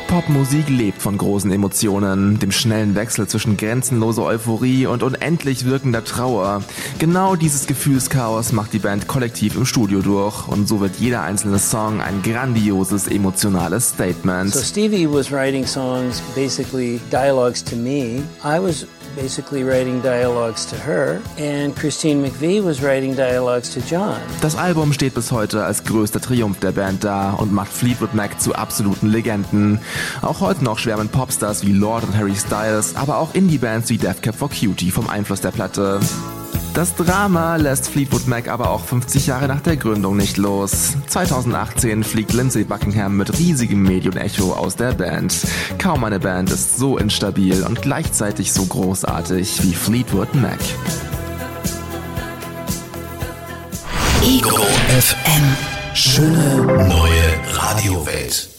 Popmusik lebt von großen Emotionen, dem schnellen Wechsel zwischen grenzenloser Euphorie und unendlich wirkender Trauer. Genau dieses Gefühlschaos macht die Band kollektiv im Studio durch und so wird jeder einzelne Song ein grandioses emotionales Statement. So Stevie was writing songs, basically dialogues to me. I was basically writing dialogues to her, and Christine McVie was writing dialogues to John. Das Album steht bis heute als größter Triumph der Band dar und macht Fleetwood Mac zu absoluten Legenden. Auch heute noch schwärmen Popstars wie Lorde und Harry Styles, aber auch Indie-Bands wie Death Cab for Cutie vom Einfluss der Platte. Das Drama lässt Fleetwood Mac aber auch 50 Jahre nach der Gründung nicht los. 2018 fliegt Lindsey Buckingham mit riesigem Medienecho aus der Band. Kaum eine Band ist so instabil und gleichzeitig so großartig wie Fleetwood Mac. Ego FM. Schöne neue Radiowelt.